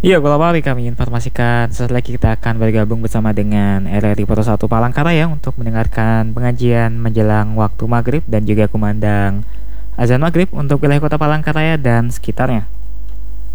Iya, Bola Bali kami informasikan. Sesaat lagi kita akan bergabung bersama dengan RRI Poro 1 Palangkaraya untuk mendengarkan pengajian menjelang waktu maghrib dan juga kumandang azan maghrib untuk wilayah kota Palangkaraya dan sekitarnya.